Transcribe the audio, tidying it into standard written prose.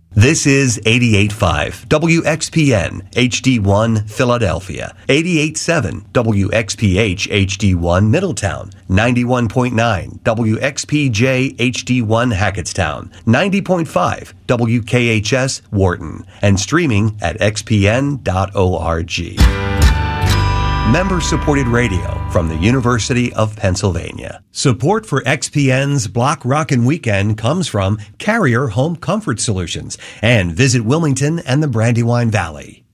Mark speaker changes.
Speaker 1: This is 88.5 WXPN HD1 Philadelphia, 88.7 WXPH HD1 Middletown, 91.9 WXPJ HD1 Hackettstown, 90.5 WKHS Wharton, and streaming at xpn.org. Member-supported radio from the University of Pennsylvania. Support for XPN's Block Rockin' Weekend comes from Carrier Home Comfort Solutions and Visit Wilmington and the Brandywine Valley.